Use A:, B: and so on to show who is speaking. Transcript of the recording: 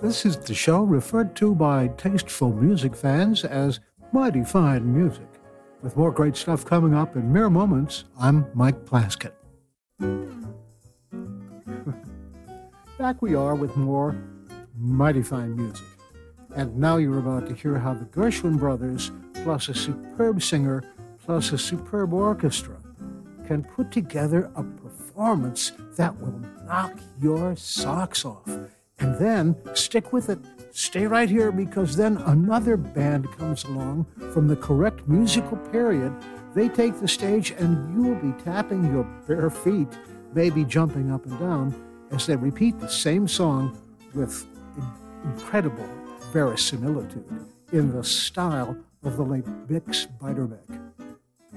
A: This is the show referred to by tasteful music fans as mighty fine music. With more great stuff coming up in mere moments, I'm Mike Plaskett. Back we are with more mighty fine music. And now you're about to hear how the Gershwin brothers, plus a superb singer, plus a superb orchestra, can put together a performance that will knock your socks off. And then stick with it. Stay right here, because then another band comes along from the correct musical period. They take the stage and you will be tapping your bare feet, maybe jumping up and down, as they repeat the same song with incredible verisimilitude in the style of the late Bix Beiderbecke.